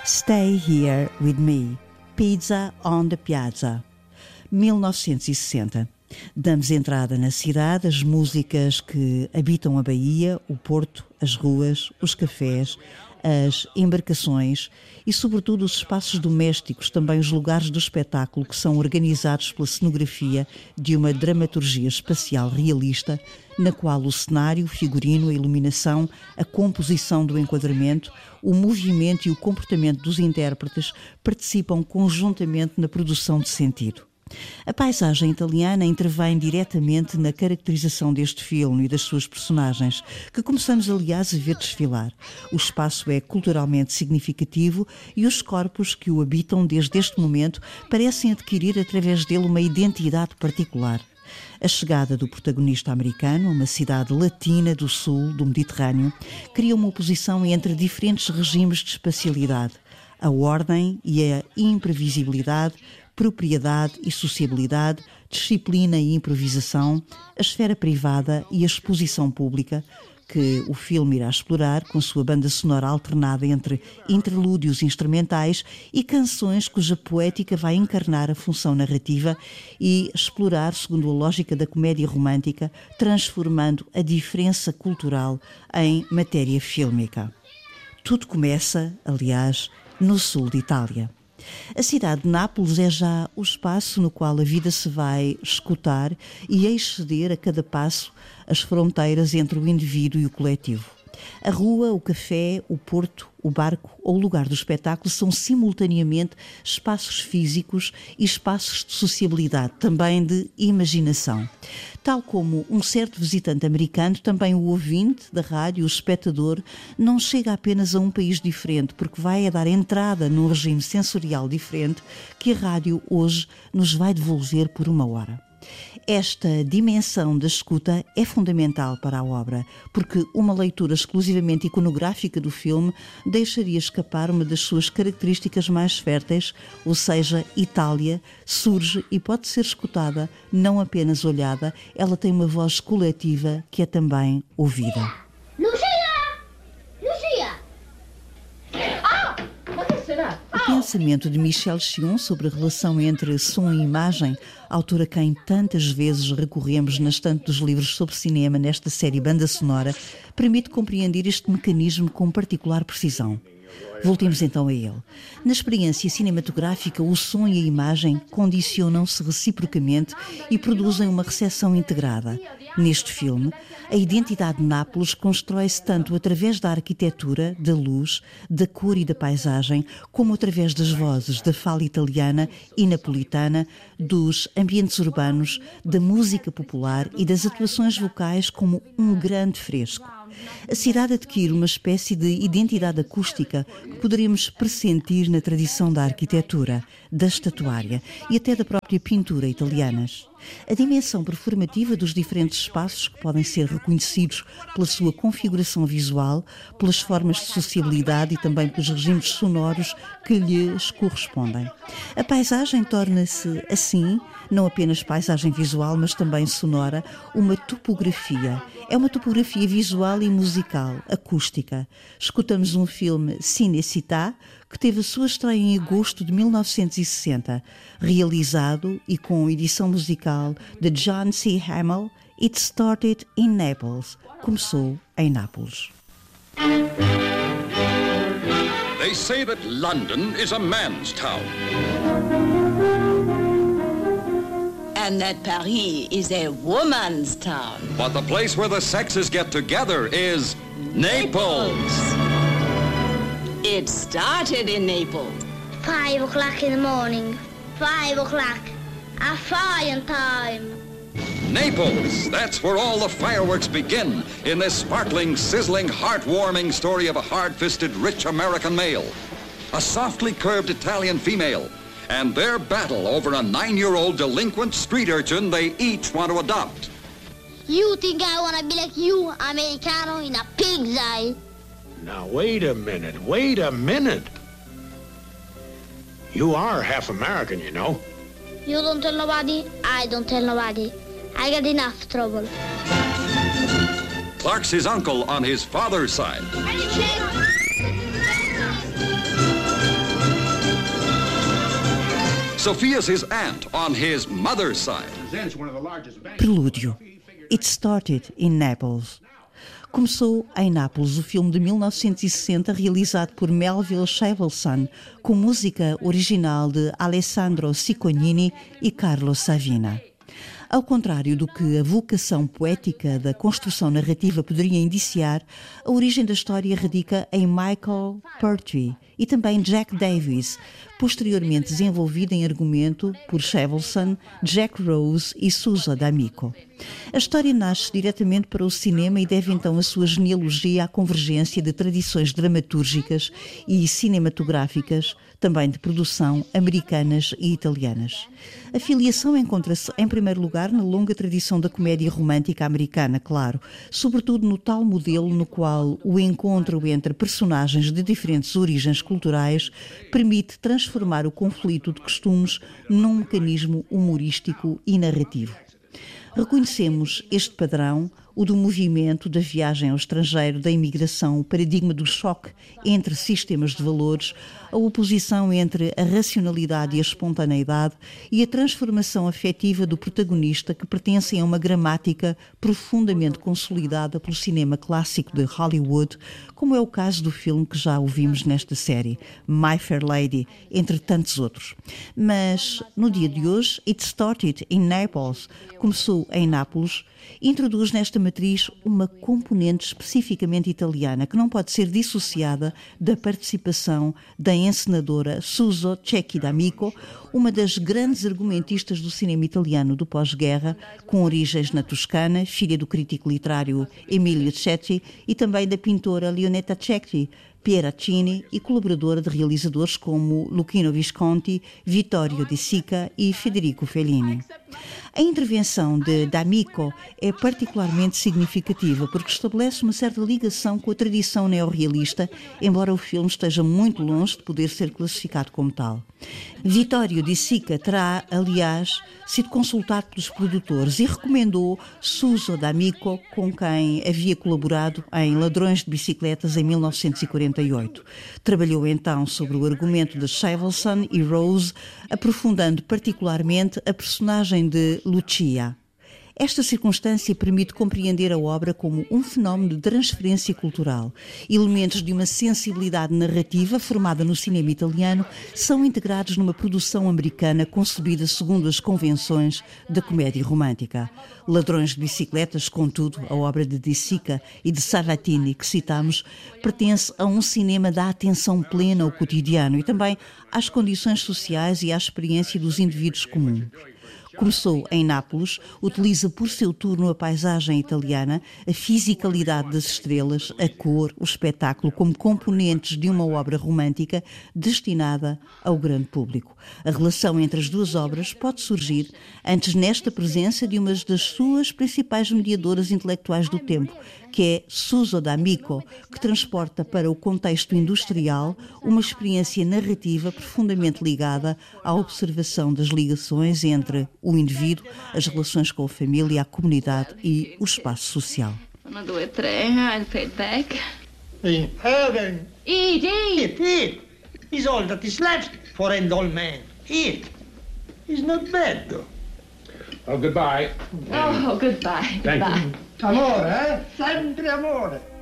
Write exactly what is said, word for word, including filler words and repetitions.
Stay Here With Me, Pizza on the Piazza, mil novecentos e sessenta. Damos entrada na cidade, as músicas que habitam a Baía, o porto, as ruas, os cafés, as embarcações e, sobretudo, os espaços domésticos, também os lugares do espetáculo, que são organizados pela cenografia de uma dramaturgia espacial realista, na qual o cenário, o figurino, a iluminação, a composição do enquadramento, o movimento e o comportamento dos intérpretes participam conjuntamente na produção de sentido. A paisagem italiana intervém diretamente na caracterização deste filme e das suas personagens, que começamos, aliás, a ver desfilar. O espaço é culturalmente significativo e os corpos que o habitam desde este momento parecem adquirir através dele uma identidade particular. A chegada do protagonista americano, uma cidade latina do sul do Mediterrâneo, cria uma oposição entre diferentes regimes de espacialidade, a ordem e a imprevisibilidade, propriedade e sociabilidade, disciplina e improvisação, a esfera privada e a exposição pública, que o filme irá explorar com sua banda sonora alternada entre interlúdios instrumentais e canções cuja poética vai encarnar a função narrativa e explorar, segundo a lógica da comédia romântica, transformando a diferença cultural em matéria fílmica. Tudo começa, aliás, no sul de Itália. A cidade de Nápoles é já o espaço no qual a vida se vai escutar e exceder a cada passo as fronteiras entre o indivíduo e o coletivo. A rua, o café, o porto, o barco ou o lugar do espetáculo são simultaneamente espaços físicos e espaços de sociabilidade, também de imaginação. Tal como um certo visitante americano, também o ouvinte da rádio, o espectador, não chega apenas a um país diferente, porque vai a dar entrada num regime sensorial diferente que a rádio hoje nos vai devolver por uma hora. Esta dimensão da escuta é fundamental para a obra, porque uma leitura exclusivamente iconográfica do filme deixaria escapar uma das suas características mais férteis, ou seja, Itália surge e pode ser escutada, não apenas olhada, ela tem uma voz coletiva que é também ouvida. Lucia! Lucia! Ah! Ma che será? O pensamento de Michel Chion sobre a relação entre som e imagem, autor a quem tantas vezes recorremos na estante dos livros sobre cinema nesta série banda sonora, permite compreender este mecanismo com particular precisão. Voltemos então a ele. Na experiência cinematográfica, o som e a imagem condicionam-se reciprocamente e produzem uma recepção integrada. Neste filme, a identidade de Nápoles constrói-se tanto através da arquitetura, da luz, da cor e da paisagem, como através das vozes, da fala italiana e napolitana, dos ambientes urbanos, da música popular e das atuações vocais como um grande fresco. A cidade adquire uma espécie de identidade acústica que poderíamos pressentir na tradição da arquitetura, da estatuária e até da própria pintura italianas. A dimensão performativa dos diferentes espaços, que podem ser reconhecidos pela sua configuração visual, pelas formas de sociabilidade e também pelos regimes sonoros que lhes correspondem. A paisagem torna-se, assim, não apenas paisagem visual, mas também sonora, uma topografia. É uma topografia visual e musical, acústica. Escutamos um filme Cinecittà, que teve a sua estreia em agosto de mil novecentos e sessenta, realizado e com edição musical de John C. Hamill. It Started in Naples. Começou em Nápoles. They say that London is a man's town. And that Paris is a woman's town. But the place where the sexes get together is Naples. It started in Naples. Five o'clock in the morning. Five o'clock. A fine time. Naples, that's where all the fireworks begin, in this sparkling, sizzling, heartwarming story of a hard-fisted, rich American male, a softly curved Italian female, and their battle over a nine-year-old delinquent street urchin they each want to adopt. You think I want to be like you, Americano, in a pig's eye? Now, wait a minute, wait a minute. You are half American, you know. You don't tell nobody, I don't tell nobody. I got enough trouble. Clark's his uncle on his father's side. Sophia's his aunt on his mother's side. Prelúdio. It Started in Naples. Começou em Nápoles o filme de mil novecentos e sessenta realizado por Melville Shavelson, com música original de Alessandro Ciccognini e Carlo Savina. Ao contrário do que a vocação poética da construção narrativa poderia indiciar, a origem da história radica em Michael Pertwee e também Jack Davis, posteriormente desenvolvida em argumento por Shavelson, Jack Rose e Suso D'Amico. A história nasce diretamente para o cinema e deve então a sua genealogia à convergência de tradições dramatúrgicas e cinematográficas, também de produção americanas e italianas. A filiação encontra-se, em primeiro lugar, na longa tradição da comédia romântica americana, claro, sobretudo no tal modelo no qual o encontro entre personagens de diferentes origens culturais permite transformar o conflito de costumes num mecanismo humorístico e narrativo. Reconhecemos este padrão, o do movimento, da viagem ao estrangeiro, da imigração, o paradigma do choque entre sistemas de valores, a oposição entre a racionalidade e a espontaneidade e a transformação afetiva do protagonista que pertencem a uma gramática profundamente consolidada pelo cinema clássico de Hollywood, como é o caso do filme que já ouvimos nesta série, My Fair Lady, entre tantos outros. Mas, no dia de hoje, It Started in Naples, começou em Nápoles, introduz nesta matriz uma componente especificamente italiana que não pode ser dissociada da participação da encenadora Suso Cecchi D'Amico, uma das grandes argumentistas do cinema italiano do pós-guerra, com origens na Toscana, filha do crítico literário Emilio Cecchi e também da pintora Leonetta Cecchi, Pieraccini e colaboradora de realizadores como Luchino Visconti, Vittorio De Sica e Federico Fellini. A intervenção de D'Amico é particularmente significativa porque estabelece uma certa ligação com a tradição neorrealista, embora o filme esteja muito longe de poder ser classificado como tal. Vittorio De Sica terá, aliás, sido consultado pelos produtores e recomendou Suso D'Amico, com quem havia colaborado em Ladrões de Bicicletas em mil novecentos e quarenta e oito. Trabalhou então sobre o argumento de Shavelson e Rose, aprofundando particularmente a personagem de Lucia. Esta circunstância permite compreender a obra como um fenómeno de transferência cultural. Elementos de uma sensibilidade narrativa formada no cinema italiano são integrados numa produção americana concebida segundo as convenções da comédia romântica. Ladrões de Bicicletas, contudo, a obra de De Sica e de Savatini que citamos, pertence a um cinema da atenção plena ao cotidiano e também às condições sociais e à experiência dos indivíduos comuns. Começou em Nápoles, utiliza por seu turno a paisagem italiana, a fisicalidade das estrelas, a cor, o espetáculo como componentes de uma obra romântica destinada ao grande público. A relação entre as duas obras pode surgir antes nesta presença de uma das suas principais mediadoras intelectuais do tempo, que é Suso D'Amico, que transporta para o contexto industrial uma experiência narrativa profundamente ligada à observação das ligações entre o indivíduo, as relações com a família, a comunidade e o espaço social. Uno, due, tre, il feedback. Eat, Eat, eat! eat, eat. It's all that is left for an old man. Eat. It's not bad, though. Oh, goodbye. Oh, goodbye. Thank goodbye. you. Amore, eh? Sempre amore.